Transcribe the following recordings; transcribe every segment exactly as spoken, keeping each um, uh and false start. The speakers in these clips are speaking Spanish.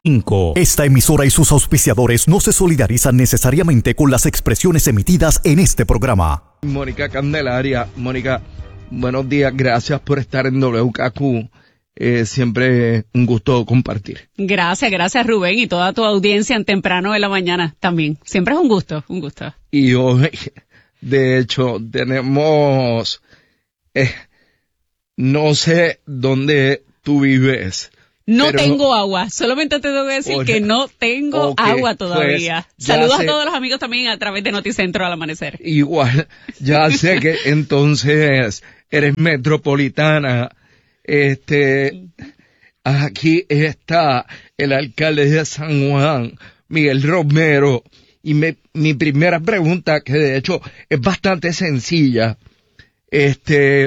Esta emisora y sus auspiciadores no se solidarizan necesariamente con las expresiones emitidas en este programa. Mónica Candelaria, Mónica, buenos días, gracias por estar en W K Q. Eh, siempre un gusto compartir. Gracias, gracias Rubén y toda tu audiencia en temprano de la mañana también. Siempre es un gusto, un gusto. Y hoy, de hecho, tenemos, eh, no sé dónde tú vives. No pero, tengo agua, solamente te tengo que decir oye, que no tengo okay, agua todavía. Pues, Saludos sé, a todos los amigos también a través de Noticentro al amanecer. Igual, ya sé que entonces eres metropolitana. Este, aquí está el alcalde de San Juan, Miguel Romero, y me, mi primera pregunta, que de hecho es bastante sencilla, este,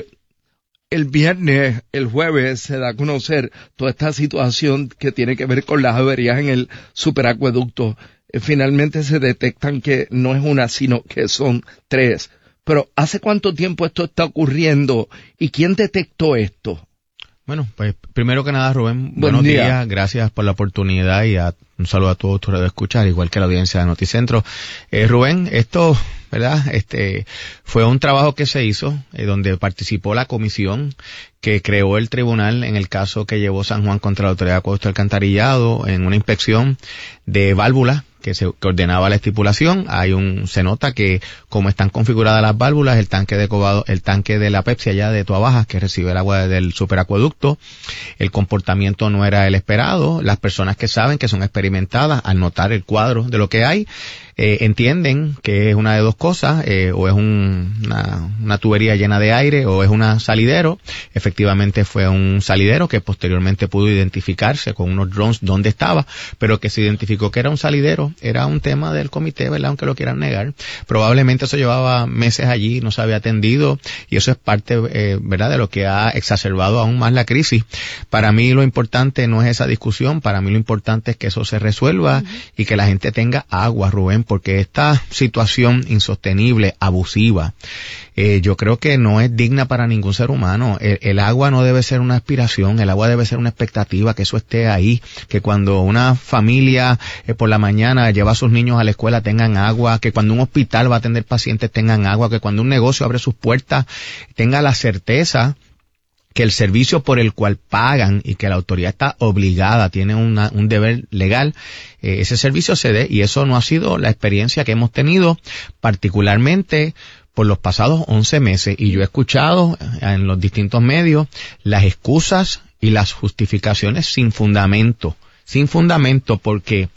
el viernes, el jueves, se da a conocer toda esta situación que tiene que ver con las averías en el superacueducto. Eh, finalmente se detectan que no es una, sino que son tres. Pero, ¿hace cuánto tiempo esto está ocurriendo? ¿Y quién detectó esto? Bueno, pues primero que nada, Rubén, Buen buenos día. días, gracias por la oportunidad y a, un saludo a todos tus radioescuchas, igual que a la audiencia de Noticentro. Eh, Rubén, esto, ¿verdad? Este, fue un trabajo que se hizo, eh, donde participó la comisión que creó el tribunal en el caso que llevó San Juan contra la Autoridad de Acueducto y Alcantarillado en una inspección de válvulas que se que ordenaba la estipulación. Hay un, se nota que como están configuradas las válvulas, el tanque de cobado, el tanque de la Pepsi allá de Toa Baja, que recibe el agua del superacueducto, el comportamiento no era el esperado. Las personas que saben, que son experimentadas, al notar el cuadro de lo que hay, eh, entienden que es una de dos cosas, eh, o es un, una, una tubería llena de aire, o es un salidero. Efectivamente fue un salidero que posteriormente pudo identificarse con unos drones dónde estaba, pero que se identificó que era un salidero. Era un tema del comité, ¿verdad? Aunque lo quieran negar. Probablemente eso llevaba meses allí, no se había atendido, y eso es parte, eh, ¿verdad?, de lo que ha exacerbado aún más la crisis. Para mí lo importante no es esa discusión, para mí lo importante es que eso se resuelva uh-huh. y que la gente tenga agua, Rubén, porque esta situación insostenible, abusiva, eh, yo creo que no es digna para ningún ser humano. El, el agua no debe ser una aspiración, el agua debe ser una expectativa, que eso esté ahí, que cuando una familia eh, por la mañana lleva a sus niños a la escuela tengan agua, que cuando un hospital va a atender pacientes tengan agua, que cuando un negocio abre sus puertas tenga la certeza que el servicio por el cual pagan y que la autoridad está obligada, tiene una, un deber legal, eh, ese servicio se dé, y eso no ha sido la experiencia que hemos tenido, particularmente por los pasados once meses, y yo he escuchado en los distintos medios las excusas y las justificaciones sin fundamento, sin fundamento, porque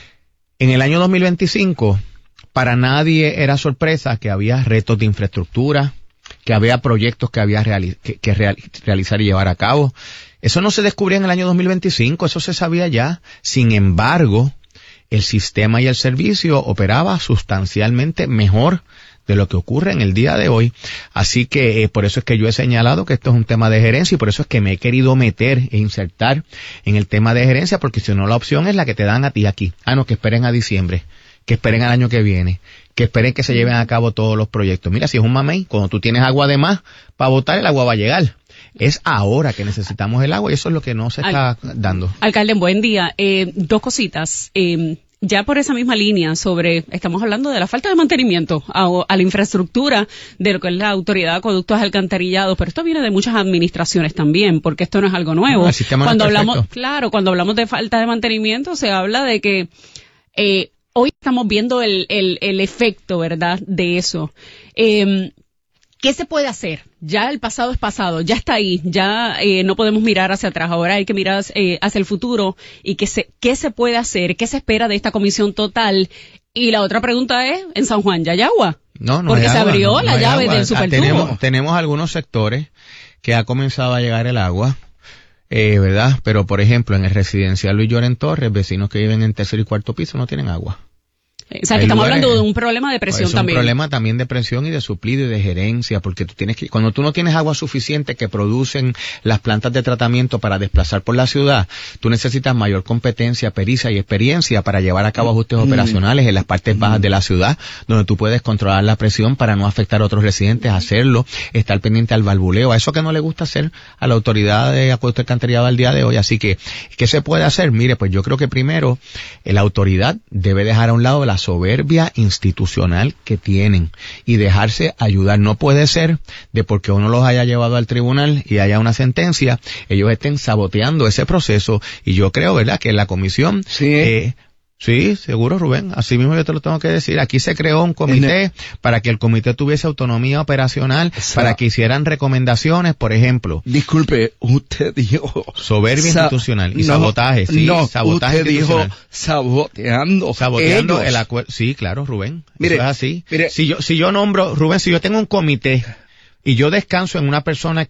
en el año dos mil veinticinco para nadie era sorpresa que había retos de infraestructura, que había proyectos que había reali- que, que real- realizar y llevar a cabo. Eso no se descubría en el año dos mil veinticinco, eso se sabía ya. Sin embargo, el sistema y el servicio operaba sustancialmente mejor de lo que ocurre en el día de hoy. Así que eh, por eso es que yo he señalado que esto es un tema de gerencia, y por eso es que me he querido meter e insertar en el tema de gerencia, porque si no, la opción es la que te dan a ti aquí. Ah, no, que esperen a diciembre, que esperen al año que viene, que esperen que se lleven a cabo todos los proyectos. Mira, si es un mamey, cuando tú tienes agua de más para botar, el agua va a llegar. Es ahora que necesitamos el agua, y eso es lo que no se está Al, dando. Alcalde, buen día. Eh, dos cositas. Eh, Ya por esa misma línea sobre, estamos hablando de la falta de mantenimiento a, a la infraestructura de lo que es la Autoridad de Acueductos Alcantarillados, pero esto viene de muchas administraciones también, porque esto no es algo nuevo. No, el sistema cuando no es hablamos, perfecto. claro, cuando hablamos de falta de mantenimiento, se habla de que eh, hoy estamos viendo el, el, el efecto, ¿verdad?, de eso. Eh, ¿Qué se puede hacer? Ya el pasado es pasado, ya está ahí, ya eh, no podemos mirar hacia atrás, ahora hay que mirar eh, hacia el futuro. ¿Y qué se, qué se puede hacer? ¿Qué se espera de esta comisión total? Y la otra pregunta es, ¿en San Juan ya hay agua? No, no Porque hay se agua, abrió no, la no llave agua. del supertubo. Tenemos, tenemos algunos sectores que ha comenzado a llegar el agua, eh, ¿verdad? Pero, por ejemplo, en el residencial Luis Lloren Torres, vecinos que viven en tercer y cuarto piso no tienen agua. O sea, que estamos lugares, hablando de un problema de presión es también. Es un problema también de presión y de suplido y de gerencia, porque tú tienes que, cuando tú no tienes agua suficiente que producen las plantas de tratamiento para desplazar por la ciudad, tú necesitas mayor competencia, pericia y experiencia para llevar a cabo ajustes mm. operacionales en las partes bajas mm. de la ciudad, donde tú puedes controlar la presión para no afectar a otros residentes, hacerlo, estar pendiente al valvuleo, a eso que no le gusta hacer a la autoridad de acueducto y alcantarillado al día de hoy. Así que, ¿qué se puede hacer? Mire, pues yo creo que primero, la autoridad debe dejar a un lado la soberbia institucional que tienen y dejarse ayudar. No puede ser de porque uno los haya llevado al tribunal y haya una sentencia, ellos estén saboteando ese proceso. Y yo creo, ¿verdad?, que la comisión... Sí. Eh, Sí, seguro, Rubén. Así mismo yo te lo tengo que decir. Aquí se creó un comité el... para que el comité tuviese autonomía operacional, Exacto. para que hicieran recomendaciones, por ejemplo. Disculpe, usted dijo... Soberbia Sa institucional y no, sabotaje, sí, no, sabotaje usted institucional. Dijo saboteando. Saboteando ellos. el acuerdo. Sí, claro, Rubén. Mire, eso es así. Mire, si yo, si yo nombro, Rubén, si yo tengo un comité y yo descanso en una persona